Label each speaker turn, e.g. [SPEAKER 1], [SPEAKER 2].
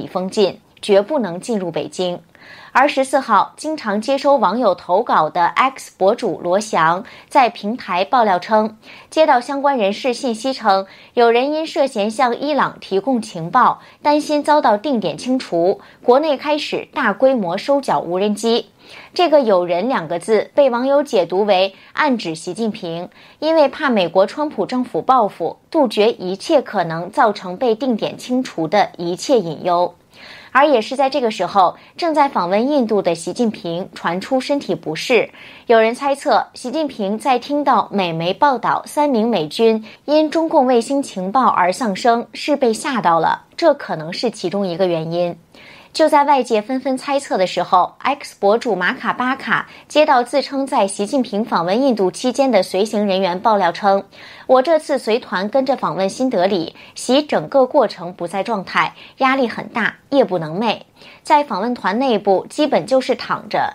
[SPEAKER 1] 封禁，绝不能进入北京。而14号，经常接收网友投稿的 X 博主罗翔在平台爆料称，接到相关人士信息称，有人因涉嫌向伊朗提供情报，担心遭到定点清除，国内开始大规模收缴无人机。这个有人2个字被网友解读为暗指习近平，因为怕美国川普政府报复，杜绝一切可能造成被定点清除的一切隐忧。而也是在这个时候，正在访问印度的习近平传出身体不适，有人猜测习近平在听到美媒报道3名美军因中共卫星情报而丧生，是被吓到了，这可能是其中一个原因。就在外界纷纷猜测的时候， X 博主马卡巴卡接到自称在习近平访问印度期间的随行人员爆料称，我这次随团跟着访问新德里，习整个过程不在状态，压力很大，夜不能寐，在访问团内部基本就是躺着，